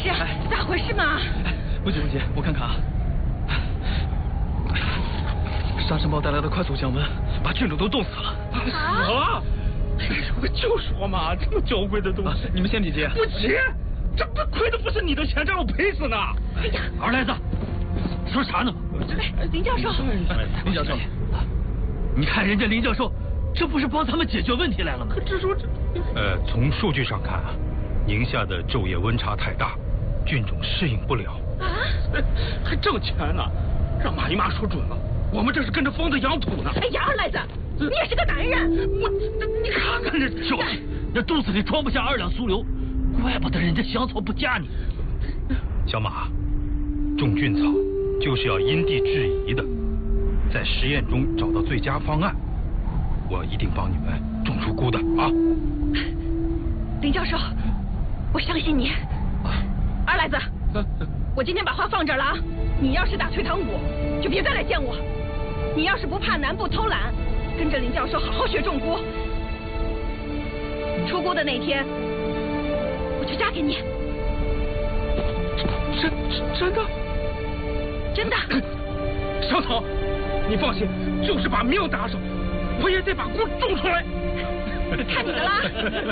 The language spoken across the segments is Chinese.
是？咋回事嘛？ 不急不急，我看看啊。沙尘暴带来的快速降温，把郡主都冻死了。 死了？我就说嘛，这么娇贵的东西， 你们先别急。 不急，这亏的不是你的钱，这让我赔死呢。 哎呀， 二赖子，说啥呢？ 林教授， 林教授， 你看人家林教授，这不是帮他们解决问题来了吗？ 可这说这…… 从数据上看啊，宁夏的昼夜温差太大，郡主适应不了。 啊？ 还挣钱呢？让马姨妈说准了，我们这是跟着疯子养土呢。 哎呀，二赖子，你也是个男人。 你看看这小气，那肚子里装不下2两酥油，怪不得人家香草不嫁你。 小马，种菌草就是要因地制宜的，在实验中找到最佳方案。我一定帮你们种出菇的啊！ 林教授，我相信你。二赖子，我今天把话放这儿了啊！你要是打退堂鼓，就别再来见我。你要是不怕南部偷懒，跟着林教授好好学种菇。出菇的那天，我就嫁给你。 真的？ 真的。 小草，你放心，就是把命搭上，我也得把菇种出来。 看你的啦。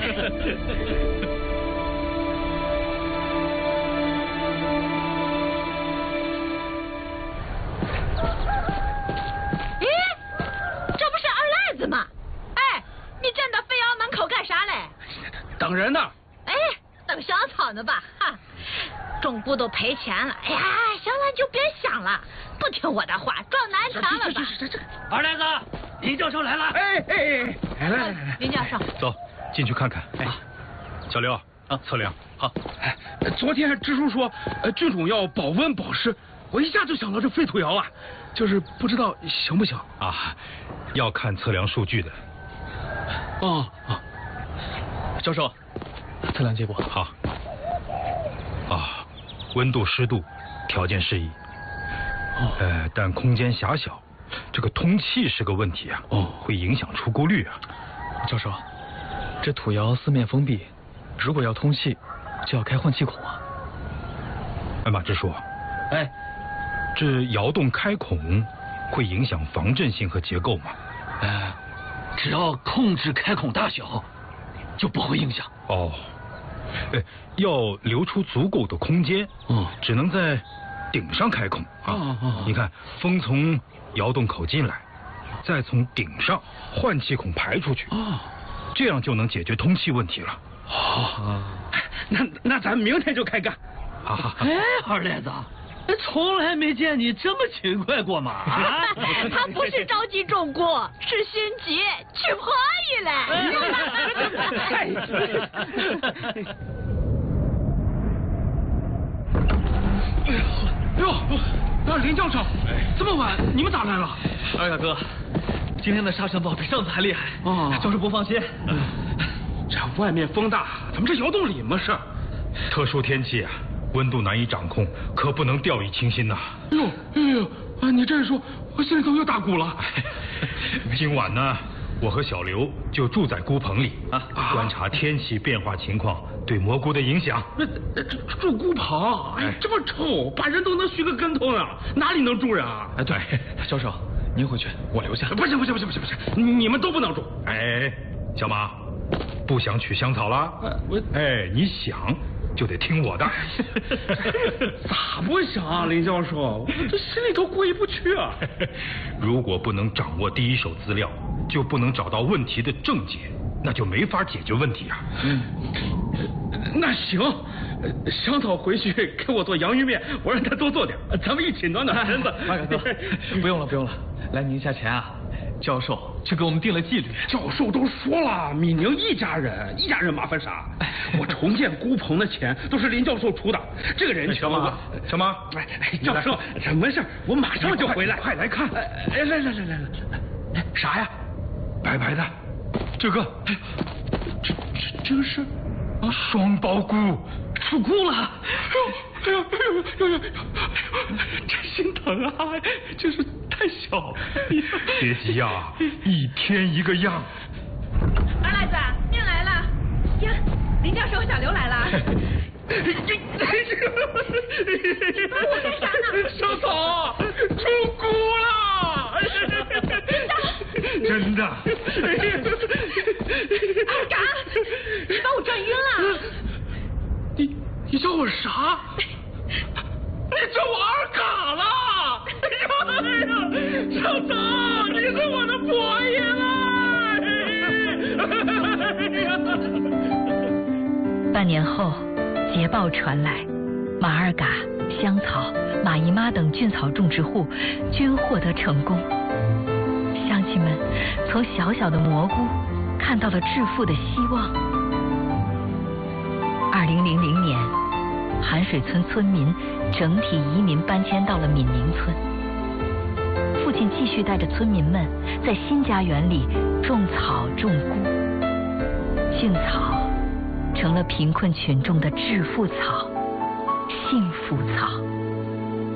等人呢？ 哎，等香草呢吧？哈，种菇都赔钱了。哎呀，行了，就别想了，不听我的话，撞南墙了吧？ 二赖子，林教授来了。 来， 林教授， 走进去看看。哎，小刘啊，测量好。 哎，昨天支书说，菌种要保温保湿，我一下就想到这废土窑啊，就是不知道行不行啊？要看测量数据的。 哦。 教授，测量结果好。啊，温度、湿度条件适宜。但空间狭小，这个通气是个问题啊。会影响出菇率啊。 教授，这土窑四面封闭，如果要通气，就要开换气孔啊。 马支书，这窑洞开孔会影响防震性和结构吗？ 只要控制开孔大小，就不会影响。 要留出足够的空间，只能在顶上开孔啊。你看，风从窑洞口进来，再从顶上换气孔排出去，这样就能解决通气问题了。 那咱明天就开干。 二赖子，从来没见你这么勤快过嘛！ 他不是着急种菇，是心急娶婆姨来。 哟，林教授，这么晚你们咋来了？ 二大哥，今天的沙尘暴比上次还厉害。教授不放心。 这外面风大，咱们这窑洞里嘛是。 特殊天气啊，温度难以掌控，可不能掉以轻心呐。 你这一说，我心里头又打鼓了。 今晚呢，我和小刘就住在菇棚里观察天气变化情况对蘑菇的影响。 住菇棚，这么臭，把人都能熏个跟头呢，哪里能住人啊？ 对，教授，您回去，我留下。 不行，你们都不能住。 小马，不想取香草了？你想就得听我的。 咋不想，林教授？我这心里头过意不去啊。 如果不能掌握第一手资料，就不能找到问题的症结，那就没法解决问题啊。 那行，香草回去给我做洋芋面，我让他多做点，咱们一起暖暖身子。 二哥，不用了，来宁夏前啊，教授就给我们定了纪律。 教授都说了，米宁一家人麻烦啥？我重建菇棚的钱都是林教授出的，这个人情。 小马， 教授，没事，我马上就回来。 快来看！ 来，啥呀？ 白白的，这个， 这个是双胞菇， 出菇了！ 哎呦，真心疼啊！就是太小了。 别急呀，一天一个样。 二赖子，面来了呀！林教授和小刘来了。 小草出菇了！ 真的。 二嘎，你把我转晕了。 你叫我啥？你叫我二嘎了！哎呀，小草，你是我的婆爷了！ 半年后，捷报传来，马二嘎、香草、马姨妈等菌草种植户均获得成功。乡亲们从小小的蘑菇看到了致富的希望。2000年，寒水村村民整体移民搬迁到了闽宁村。父亲继续带着村民们在新家园里种草种菇，菌草成了贫困群众的致富草、幸福草。